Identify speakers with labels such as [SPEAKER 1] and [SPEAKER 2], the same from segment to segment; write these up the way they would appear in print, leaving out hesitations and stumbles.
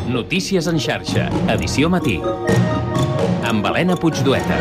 [SPEAKER 1] Notícies en xarxa, edició matí. Amb Helena Puigdueta.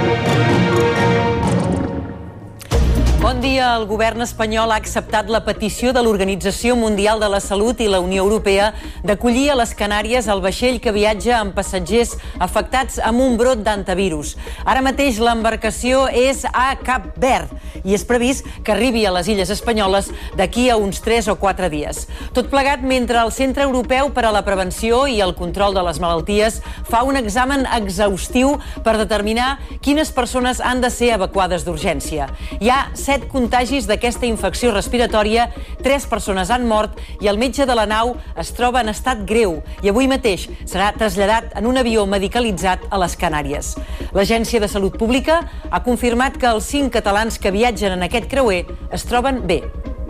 [SPEAKER 2] Bon dia. El govern espanyol ha acceptat la petició de l'Organització Mundial de la Salut i la Unió Europea d'acollir a les Canàries el vaixell que viatja amb passatgers afectats amb un brot d'antivirus. Ara mateix l'embarcació és a Cap Verd i és previst que arribi a les Illes Espanyoles d'aquí a uns 3 o 4 dies. Tot plegat mentre el Centre Europeu per a la Prevenció i el Control de les Malalties fa un examen exhaustiu per determinar quines persones han de ser evacuades d'urgència. Hi ha 7 contagis d'aquesta infecció respiratòria, 3 persones han mort i el metge de la nau es troba en estat greu i avui mateix serà traslladat en un avió medicalitzat a les Canàries. L'Agència de Salut Pública ha confirmat que els 5 catalans que viatgen en aquest creuer es troben bé.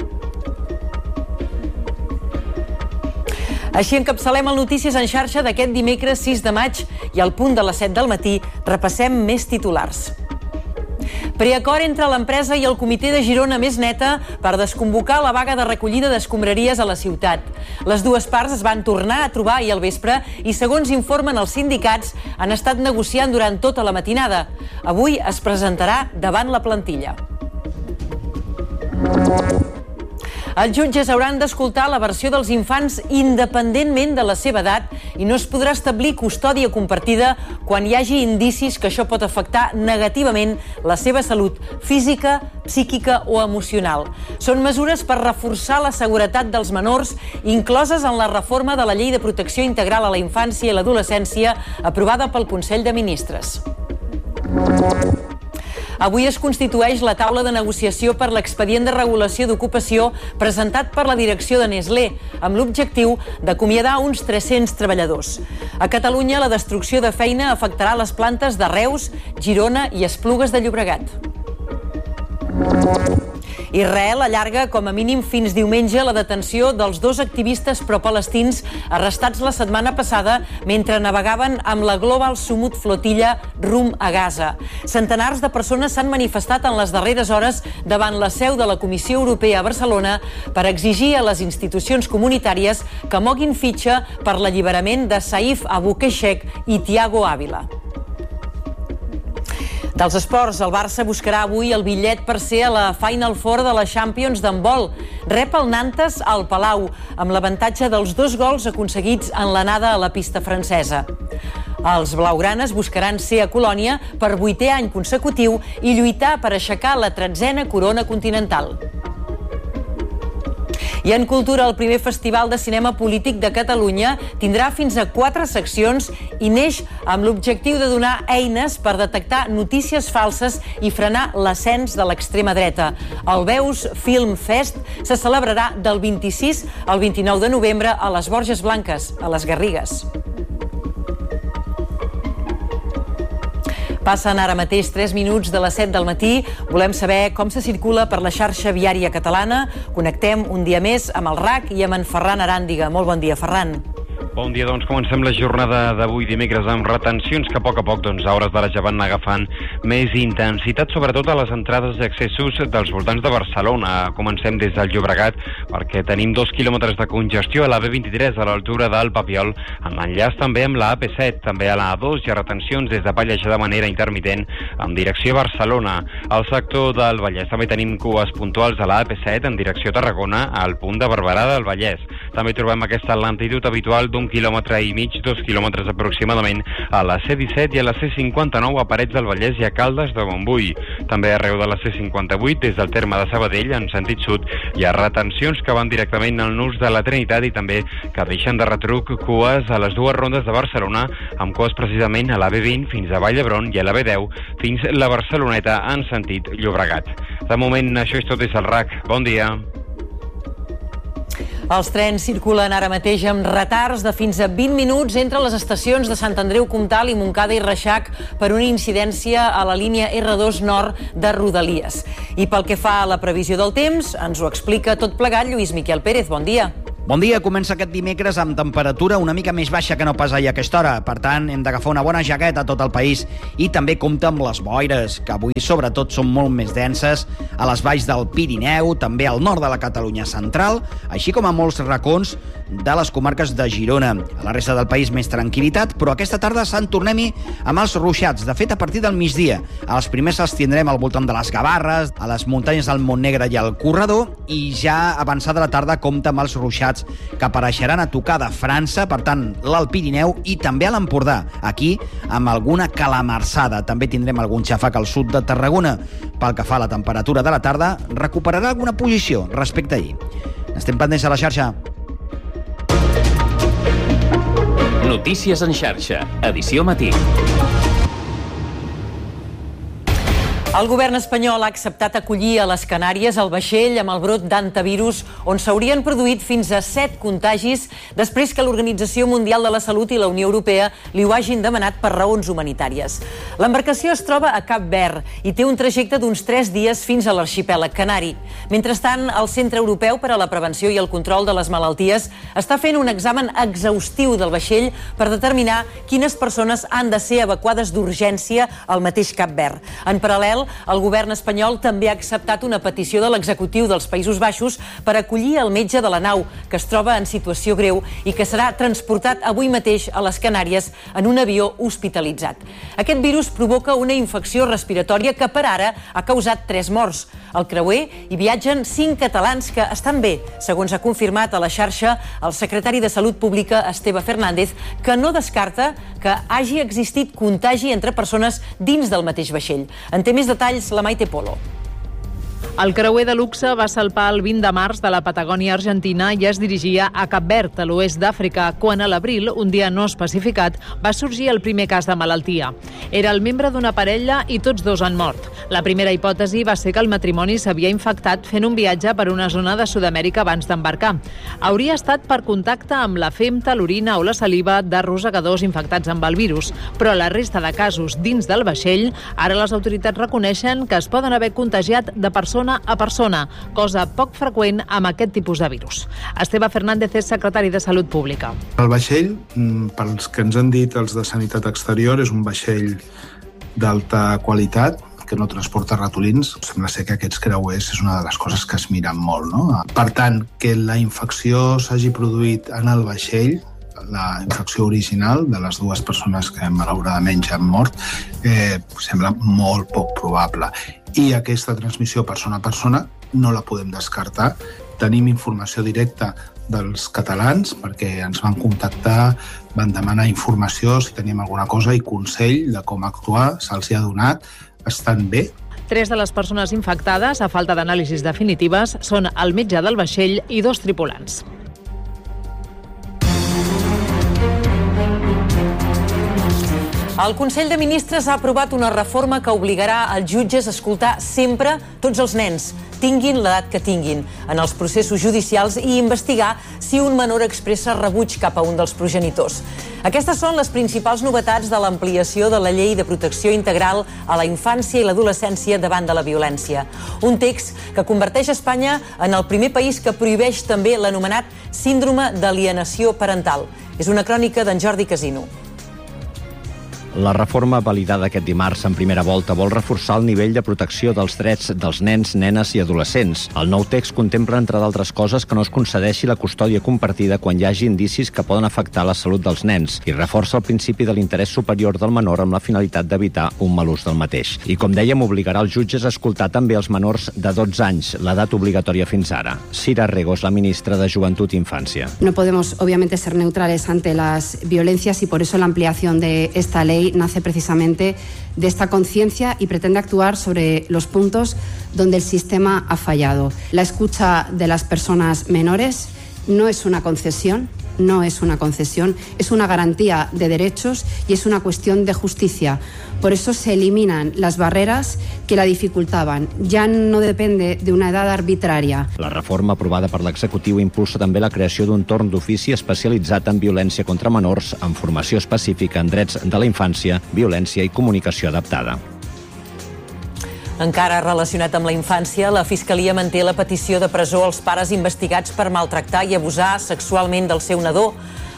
[SPEAKER 2] Així encapçalem el Notícies en xarxa d'aquest dimecres 6 de maig i al punt de les 7 del matí repassem més titulars. Preacord entre l'empresa i el comitè de Girona Més Neta per desconvocar la vaga de recollida d'escombraries a la ciutat. Les dues parts es van tornar a trobar ahir al vespre i, segons informen els sindicats, han estat negociant durant tota la matinada. Avui es presentarà davant la plantilla. Els jutges hauran d'escoltar la versió dels infants independentment de la seva edat i no es podrà establir custòdia compartida quan hi hagi indicis que això pot afectar negativament la seva salut física, psíquica o emocional. Són mesures per reforçar la seguretat dels menors incloses en la reforma de la Llei de Protecció Integral a la Infància i l'Adolescència aprovada pel Consell de Ministres. Avui es constitueix la taula de negociació per l'expedient de regulació d'ocupació presentat per la direcció de Nestlé, amb l'objectiu d'acomiadar uns 300 treballadors. A Catalunya, la destrucció de feina afectarà les plantes de Reus, Girona i Esplugues de Llobregat. Israel allarga com a mínim fins diumenge la detenció dels 2 activistes pro-palestins arrestats la setmana passada mentre navegaven amb la Global Sumut Flotilla rumb a Gaza. Centenars de persones s'han manifestat en les darreres hores davant la seu de la Comissió Europea a Barcelona per exigir a les institucions comunitàries que moguin fitxa per l'alliberament de Saif Abu Keshek i Thiago Ávila. Dels esports, el Barça buscarà avui el bitllet per ser a la Final Four de la Champions d'handbol. Rep el Nantes al Palau, amb l'avantatge dels 2 gols aconseguits en l'anada a la pista francesa. Els blaugranes buscaran ser a Colònia per 8è any consecutiu i lluitar per aixecar la 13a corona continental. I en cultura, el primer Festival de Cinema Polític de Catalunya tindrà fins a 4 seccions i neix amb l'objectiu de donar eines per detectar notícies falses i frenar l'ascens de l'extrema dreta. El Veus Film Fest se celebrarà del 26 al 29 de novembre a les Borges Blanques, a les Garrigues. Passen ara mateix 3 minuts de les 7 del matí. Volem saber com se circula per la xarxa viària catalana. Connectem un dia més amb el RAC i amb en Ferran Aràndiga. Molt bon dia, Ferran.
[SPEAKER 3] Bon dia, doncs comencem la jornada d'avui dimecres amb retencions que a poc a hores d'ara ja van agafant més intensitat, sobretot a les entrades i accessos dels voltants de Barcelona. Comencem des del Llobregat perquè tenim 2 quilòmetres de congestió a la B23 a l'altura del Papiol, en l'enllaç també amb la AP7, també a la A2 hi ha retencions des de Pallejà de manera intermitent en direcció a Barcelona. Al sector del Vallès també tenim cues puntuals a la AP7 en direcció a Tarragona al punt de Barberà del Vallès. També trobem aquesta lentitud habitual d'1,5 quilòmetre, 2 quilòmetres aproximadament a la C-17 i a la C-59 a Parets del Vallès i a Caldes de Montbui. També arreu de la C-58 des del terme de Sabadell en sentit sud hi ha retencions que van directament al nus de la Trinitat i també que deixen de retruc cues a les 2 rondes de Barcelona amb cues precisament a la B20 fins a Vall d'Hebron i a la B10 fins la Barceloneta en sentit Llobregat. De moment això és tot des del RAC. Bon dia.
[SPEAKER 2] Els trens circulen ara mateix amb retards de fins a 20 minuts entre les estacions de Sant Andreu Comtal i Montcada i Reixac per una incidència a la línia R2 nord de Rodalies. I pel que fa a la previsió del temps, ens ho explica tot plegat Lluís Miquel Pérez. Bon dia.
[SPEAKER 4] Bon dia, comença aquest dimecres amb temperatura una mica més baixa que no pas ahir a aquesta hora. Per tant, hem d'agafar una bona jaqueta a tot el país i també compta amb les boires, que avui sobretot són molt més denses a les valls del Pirineu, també al nord de la Catalunya central, així com a molts racons de les comarques de Girona. A la resta del país més tranquil·litat, però aquesta tarda se'n tornem-hi amb els ruixats. De fet, a partir del migdia. Els primers els tindrem al voltant de les Gavarres, a les muntanyes del Montnegre i al Corredor, i ja avançada la tarda compta amb els ruixats que apareixeran a tocar de França, per tant, l'Alt Pirineu i també a l'Empordà. Aquí, amb alguna calamarsada. També tindrem algun xafac al sud de Tarragona. Pel que fa a la temperatura de la tarda, recuperarà alguna posició respecte a ahir. Estem pendents a la xarxa.
[SPEAKER 1] Notícies en xarxa, edició matí.
[SPEAKER 2] El govern espanyol ha acceptat acollir a les Canàries el vaixell amb el brot d'hantavirus on s'haurien produït fins a 7 contagis després que l'Organització Mundial de la Salut i la Unió Europea li ho hagin demanat per raons humanitàries. L'embarcació es troba a Cap Verd i té un trajecte d'uns 3 dies fins a l'arxipèlag canari. Mentrestant, el Centre Europeu per a la Prevenció i el Control de les Malalties està fent un examen exhaustiu del vaixell per determinar quines persones han de ser evacuades d'urgència al mateix Cap Verd. En paral·lel, el govern espanyol també ha acceptat una petició de l'executiu dels Països Baixos per acollir el metge de la nau, que es troba en situació greu i que serà transportat avui mateix a les Canàries en un avió hospitalitzat. Aquest virus provoca una infecció respiratòria que per ara ha causat 3 morts. Al creuer hi viatgen 5 catalans que estan bé, segons ha confirmat a la xarxa el secretari de Salut Pública, Esteve Fernández, que no descarta que hagi existit contagi entre persones dins del mateix vaixell. En té més detalls la Maite Polo.
[SPEAKER 5] El creuer de luxe va salpar el 20 de març de la Patagònia argentina i es dirigia a Cap Verd, a l'oest d'Àfrica, quan a l'abril, un dia no especificat, va sorgir el primer cas de malaltia. Era el membre d'una parella i tots dos han mort. La primera hipòtesi va ser que el matrimoni s'havia infectat fent un viatge per una zona de Sud-amèrica abans d'embarcar. Hauria estat per contacte amb la femta, l'orina o la saliva de rosegadors infectats amb el virus, però la resta de casos dins del vaixell, ara les autoritats reconeixen que es poden haver contagiat de persona a persona, cosa poc freqüent amb aquest tipus de virus. Esteve Fernández és secretari de Salut Pública.
[SPEAKER 6] El vaixell, pels que ens han dit els de Sanitat Exterior, és un vaixell d'alta qualitat, que no transporta ratolins. Sembla ser que aquests creuers és una de les coses que es miren molt, no? Per tant, que la infecció s'hagi produït en el vaixell, la infecció original de les 2 persones que malauradament ja han mort, sembla molt poc probable. I aquesta transmissió persona a persona no la podem descartar. Tenim informació directa dels catalans perquè ens van contactar, van demanar informació si tenim alguna cosa i consell de com actuar, se'ls hi ha donat, estan bé.
[SPEAKER 5] 3 de les persones infectades, a falta d'anàlisis definitives, són el metge del vaixell i 2 tripulants.
[SPEAKER 2] El Consell de Ministres ha aprovat una reforma que obligarà els jutges a escoltar sempre tots els nens, tinguin l'edat que tinguin, en els processos judicials i investigar si un menor expressa rebuig cap a un dels progenitors. Aquestes són les principals novetats de l'ampliació de la Llei de Protecció Integral a la infància i l'adolescència davant de la violència. Un text que converteix Espanya en el primer país que prohibeix també l'anomenat síndrome d'alienació parental. És una crònica d'en Jordi Casino.
[SPEAKER 7] La reforma validada aquest dimarts en primera volta vol reforçar el nivell de protecció dels drets dels nens, nenes i adolescents. El nou text contempla, entre d'altres coses, que no es concedeixi la custòdia compartida quan hi hagi indicis que poden afectar la salut dels nens i reforça el principi de l'interès superior del menor amb la finalitat d'evitar un mal ús del mateix. I, com dèiem, obligarà els jutges a escoltar també els menors de 12 anys, l'edat obligatòria fins ara. Sira Rego és la ministra de Joventut i Infància.
[SPEAKER 8] No podemos, obviamente, ser neutrales ante las violencias y por eso la ampliación de esta ley nace precisamente de esta conciencia y pretende actuar sobre los puntos donde el sistema ha fallado. La escucha de las personas menores no es una concesión, es una garantía de derechos y es una cuestión de justicia. Por eso se eliminan las barreras que la dificultaban. Ja no depende de una edad arbitraria.
[SPEAKER 7] La reforma aprovada per l'executiu impulsa també la creació d'un torn d'ofici especialitzat en violència contra menors, amb formació específica en drets de la infància, violència i comunicació adaptada.
[SPEAKER 2] Encara relacionat amb la infància, la Fiscalia manté la petició de presó als pares investigats per maltractar i abusar sexualment del seu nadó.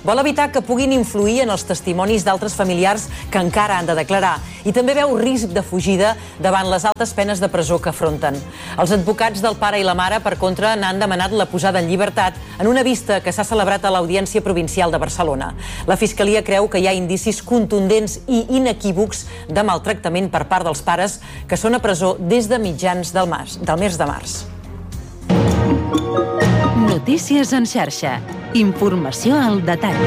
[SPEAKER 2] Vol evitar que puguin influir en els testimonis d'altres familiars que encara han de declarar i també veu risc de fugida davant les altes penes de presó que afronten. Els advocats del pare i la mare, per contra, n'han demanat la posada en llibertat en una vista que s'ha celebrat a l'Audiència Provincial de Barcelona. La Fiscalia creu que hi ha indicis contundents i inequívocs de maltractament per part dels pares que són a presó des de mitjans del mes de març.
[SPEAKER 9] Notícies en xarxa. Informació al detall.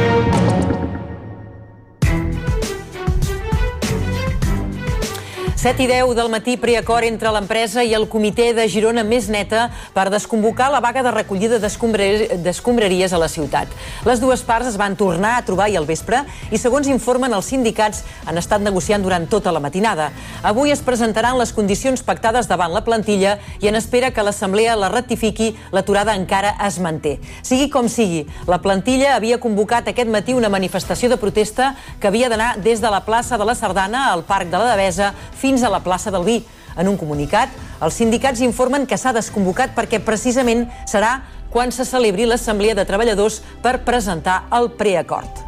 [SPEAKER 2] Set i 10 del matí, preacord entre l'empresa i el comitè de Girona Més Neta per desconvocar la vaga de recollida d'escombraries a la ciutat. Les dues parts es van tornar a trobar ahir al vespre i, segons informen els sindicats, han estat negociant durant tota la matinada. Avui es presentaran les condicions pactades davant la plantilla i en espera que l'Assemblea la ratifiqui, l'aturada encara es manté. Sigui com sigui, la plantilla havia convocat aquest matí una manifestació de protesta que havia d'anar des de la plaça de la Sardana al Parc de la Devesa fins a la plaça del Vi. En un comunicat, els sindicats informen que s'ha desconvocat perquè precisament serà quan se celebri l'Assemblea de Treballadors per presentar el preacord.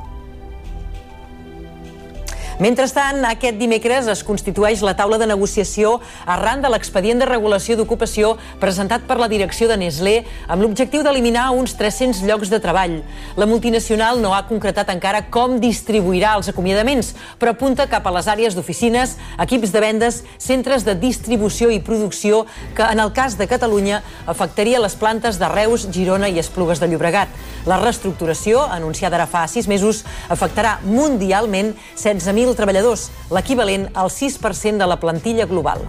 [SPEAKER 2] Mentrestant, aquest dimecres es constitueix la taula de negociació arran de l'expedient de regulació d'ocupació presentat per la direcció de Nestlé amb l'objectiu d'eliminar uns 300 llocs de treball. La multinacional no ha concretat encara com distribuirà els acomiadaments, però apunta cap a les àrees d'oficines, equips de vendes, centres de distribució i producció que, en el cas de Catalunya, afectaria les plantes de Reus, Girona i Esplugues de Llobregat. La reestructuració, anunciada ara fa 6 mesos, afectarà mundialment 16.000 treballadors, l'equivalent al 6% de la plantilla global.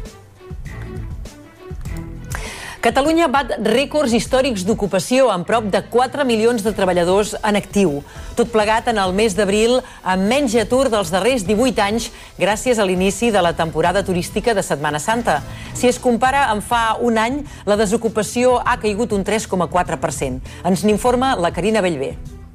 [SPEAKER 2] Catalunya bat rècords històrics d'ocupació amb prop de 4 milions de treballadors en actiu. Tot plegat en el mes d'abril amb menys atur dels darrers 18 anys gràcies a l'inici de la temporada turística de Setmana Santa. Si es compara amb fa un any, la desocupació ha caigut un 3,4%. Ens n'informa la Carina Bellver.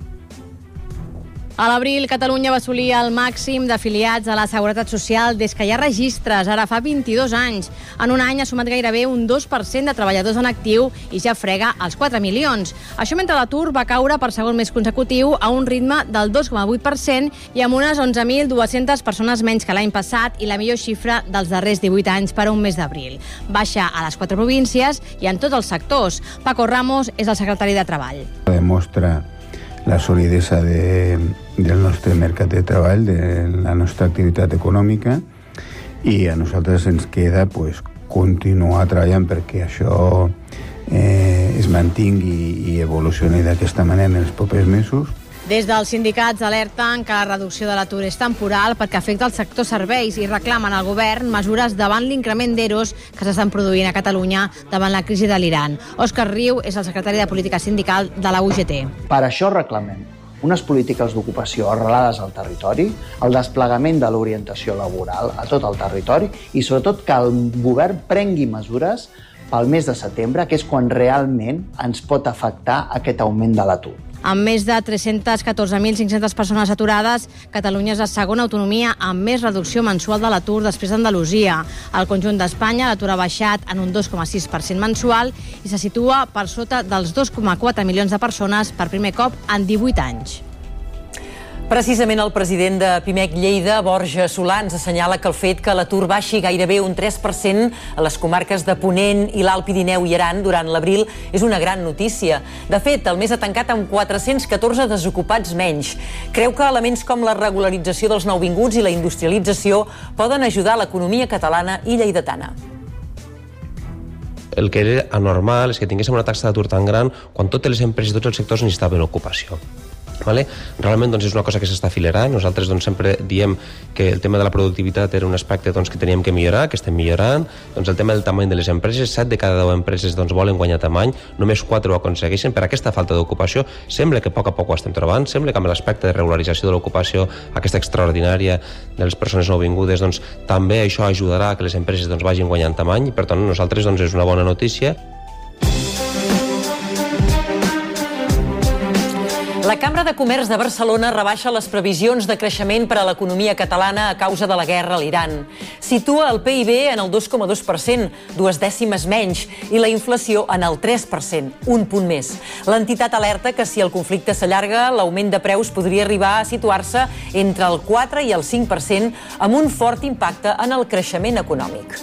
[SPEAKER 10] A l'abril, Catalunya va assolir el màxim d'afiliats a la Seguretat Social des que hi ha registres, ara fa 22 anys. En un any ha sumat gairebé un 2% de treballadors en actiu i ja frega els 4 milions. Això mentre l'atur va caure per segon mes consecutiu a un ritme del 2,8% i amb unes 11.200 persones menys que l'any passat i la millor xifra dels darrers 18 anys per a un mes d'abril. Baixa a les 4 províncies i en tots els sectors. Paco Ramos és el secretari de Treball.
[SPEAKER 11] Demostra la solidesa del nostre mercat de treball, de la nostra activitat econòmica, i a nosaltres ens queda continuar treballant perquè això es mantingui i evolucioni d'aquesta manera en els propers mesos.
[SPEAKER 10] Des dels sindicats alerten que la reducció de l'atur és temporal perquè afecta el sector serveis i reclamen al govern mesures davant l'increment d'EROs que s'estan produint a Catalunya davant la crisi de l'Iran. Òscar Riu és el secretari de Política Sindical de la UGT.
[SPEAKER 12] Per això reclamem unes polítiques d'ocupació arrelades al territori, el desplegament de l'orientació laboral a tot el territori i sobretot que el govern prengui mesures pel mes de setembre, que és quan realment ens pot afectar aquest augment de l'atur.
[SPEAKER 10] Amb més de 314.500 persones aturades, Catalunya és la segona autonomia amb més reducció mensual de l'atur després d'Andalusia. Al conjunt d'Espanya, l'atur ha baixat en un 2,6% mensual i se situa per sota dels 2,4 milions de persones per primer cop en 18 anys.
[SPEAKER 2] Precisament el president de Pimec Lleida, Borja Solà, ens assenyala que el fet que l'atur baixi gairebé un 3% a les comarques de Ponent i l'Alt Pirineu i Aran durant l'abril és una gran notícia. De fet, el mes ha tancat amb 414 desocupats menys. Creu que elements com la regularització dels nouvinguts i la industrialització poden ajudar l'economia catalana i lleidatana.
[SPEAKER 13] El que era anormal és que tinguéssim una taxa d'atur tan gran quan totes les empreses i tots els sectors necessitaven ocupació. Vale? Realment és una cosa que s'està acelerant. Nosaltres sempre diem que el tema de la productivitat era un aspecte que teníem que millorar, que estem millorant. El tema del tamany de les empreses, 7 de cada 10 empreses volen guanyar tamany, només 4 ho aconsegueixen. Per aquesta falta d'ocupació sembla que a poc ho estem trobant, sembla que amb l'aspecte de regularització de l'ocupació, aquesta extraordinària de les persones nouvingudes, també això ajudarà a que les empreses vagin guanyant tamany i per tant nosaltres és una bona notícia.
[SPEAKER 2] La La Cambra de Comerç de Barcelona rebaixa les previsions de creixement per a l'economia catalana a causa de la guerra a l'Iran. Situa el PIB en el 2,2%, 2 dècimes menys, i la inflació en el 3%, un punt més. L'entitat alerta que si el conflicte s'allarga, l'augment de preus podria arribar a situar-se entre el 4 i el 5%, amb un fort impacte en el creixement econòmic.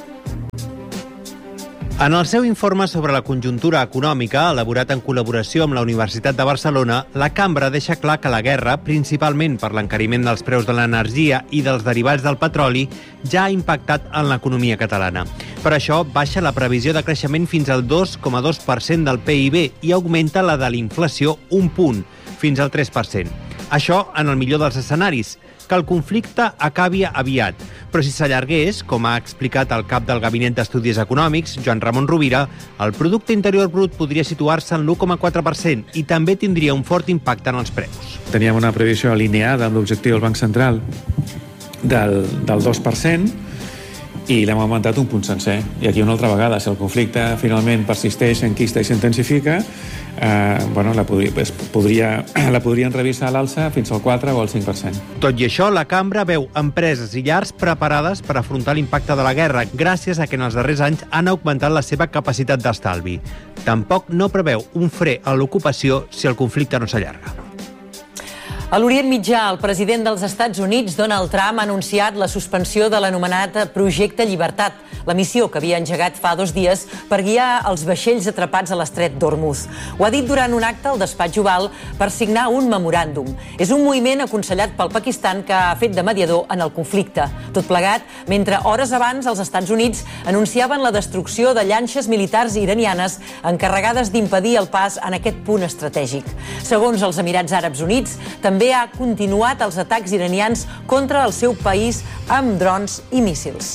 [SPEAKER 14] En el seu informe sobre la conjuntura econòmica, elaborat en col·laboració amb la Universitat de Barcelona, la Cambra deixa clar que la guerra, principalment per l'encariment dels preus de l'energia i dels derivats del petroli, ja ha impactat en l'economia catalana. Per això, baixa la previsió de creixement fins al 2,2% del PIB i augmenta la de l'inflació un punt, fins al 3%. Això en el millor dels escenaris, que el conflicte acabi aviat. Però si s'allargués, com ha explicat el cap del Gabinet d'Estudis Econòmics, Joan Ramon Rovira, el producte interior brut podria situar-se en l'1,4% i també tindria un fort impacte en els preus.
[SPEAKER 15] Teníem una previsió alineada amb l'objectiu del Banc Central del 2%, i l'hem augmentat un punt sencer. I aquí una altra vegada, si el conflicte finalment persisteix, s'enquista i s'intensifica, la podrien revisar a l'alça fins al 4 o al 5%.
[SPEAKER 14] Tot i això, la Cambra veu empreses i llars preparades per afrontar l'impacte de la guerra, gràcies a que en els darrers anys han augmentat la seva capacitat d'estalvi. Tampoc no preveu un fre a l'ocupació si el conflicte no s'allarga.
[SPEAKER 2] A l'Orient Mitjà, el president dels Estats Units, Donald Trump, ha anunciat la suspensió de l'anomenat Projecte Llibertat, la missió que havia engegat fa 2 dies per guiar els vaixells atrapats a l'estret d'Hormuz. Ho ha dit durant un acte al despatx Oval per signar un memoràndum. És un moviment aconsellat pel Pakistan que ha fet de mediador en el conflicte. Tot plegat, mentre hores abans els Estats Units anunciaven la destrucció de llanxes militars iranianes encarregades d'impedir el pas en aquest punt estratègic. Segons els Emirats Àrabs Units, també ha continuat els atacs iranians contra el seu país amb drons i míssils.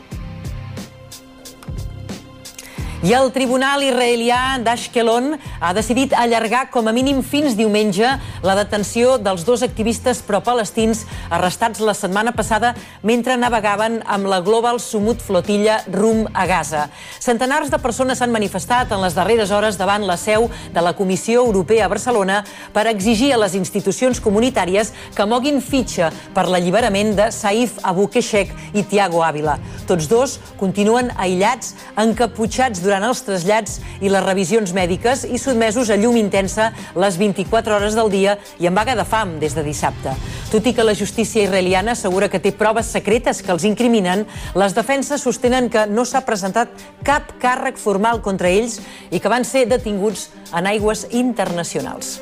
[SPEAKER 2] I el tribunal israelià d'Ashkelon ha decidit allargar com a mínim fins diumenge la detenció dels 2 activistes pro-palestins arrestats la setmana passada mentre navegaven amb la Global Sumut Flotilla rumb a Gaza. Centenars de persones s'han manifestat en les darreres hores davant la seu de la Comissió Europea a Barcelona per exigir a les institucions comunitàries que moguin fitxa per l'alliberament de Saif Abu Keshek i Thiago Ávila. Tots 2 continuen aïllats, encaputxats durant els trasllats i les revisions mèdiques i sotmesos a llum intensa les 24 hores del dia i amb vaga de fam des de dissabte. Tot i que la justícia israeliana assegura que té proves secretes que els incriminen, les defenses sostenen que no s'ha presentat cap càrrec formal contra ells i que van ser detinguts en aigües internacionals.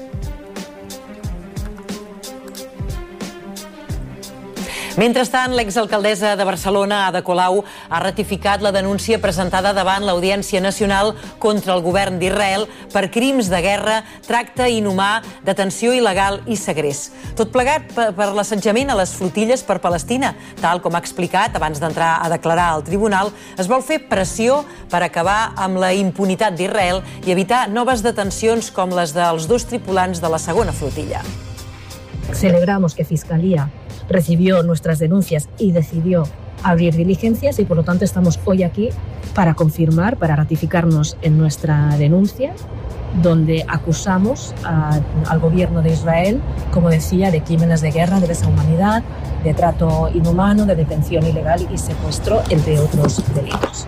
[SPEAKER 2] Mentrestant, l'exalcaldessa de Barcelona, Ada Colau, ha ratificat la denúncia presentada davant l'Audiència Nacional contra el govern d'Israel per crims de guerra, tracte inhumà, detenció il·legal i segrest. Tot plegat per l'assetjament a les flotilles per Palestina. Tal com ha explicat abans d'entrar a declarar al tribunal, es vol fer pressió per acabar amb la impunitat d'Israel i evitar noves detencions com les dels 2 tripulants de la segona flotilla.
[SPEAKER 16] Celebramos que Fiscalía recibió nuestras denuncias y decidió abrir diligencias y por lo tanto estamos hoy aquí para confirmar, para ratificarnos en nuestra denuncia donde acusamos al gobierno de Israel, como decía, de crímenes de guerra, de lesa humanidad, de trato inhumano, de detención ilegal y secuestro, entre otros delitos.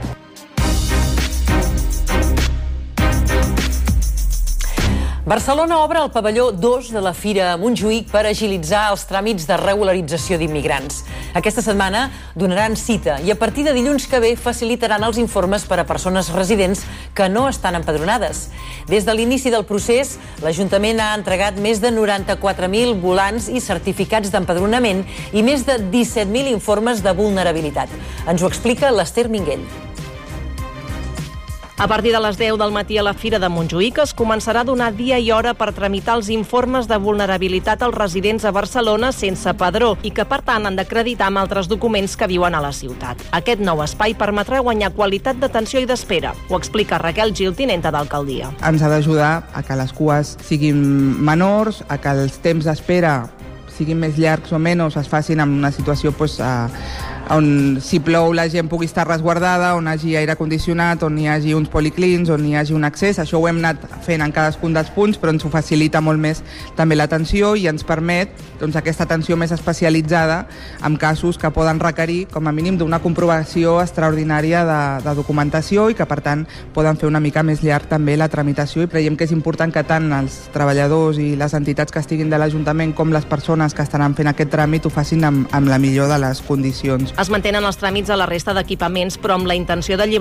[SPEAKER 2] Barcelona obre el pavelló 2 de la Fira a Montjuïc per agilitzar els tràmits de regularització d'immigrants. Aquesta setmana donaran cita i a partir de dilluns que ve facilitaran els informes per a persones residents que no estan empadronades. Des de l'inici del procés, l'Ajuntament ha entregat més de 94.000 volants i certificats d'empadronament i més de 17.000 informes de vulnerabilitat. Ens ho explica l'Ester Minguell.
[SPEAKER 17] A partir de les 10 del matí a la Fira de Montjuïc es començarà a donar dia i hora per tramitar els informes de vulnerabilitat als residents a Barcelona sense padró i que, per tant, han d'acreditar amb altres documents que viuen a la ciutat. Aquest nou espai permetrà guanyar qualitat d'atenció i d'espera. Ho explica Raquel Gil, tinenta d'alcaldia.
[SPEAKER 18] Ens ha d'ajudar a que les cues siguin menors, a que els temps d'espera siguin més llargs o menys, es facin en una situació on si plou la gent pugui estar resguardada, on hi hagi aire condicionat, on hi hagi uns policlins, on hi hagi un accés. Això ho hem anat fent en cadascun dels punts, però ens ho facilita molt més també l'atenció i ens permet doncs, aquesta atenció més especialitzada en casos que poden requerir, com a mínim, d'una comprovació extraordinària de documentació i que, per tant, poden fer una mica més llarg també la tramitació, i creiem que és important que tant els treballadors i les entitats que estiguin de l'Ajuntament com les persones que estaran fent aquest tràmit ho facin amb la millor de les condicions.
[SPEAKER 17] Es mantenen els tràmits a la resta d'equipaments, però amb la intenció de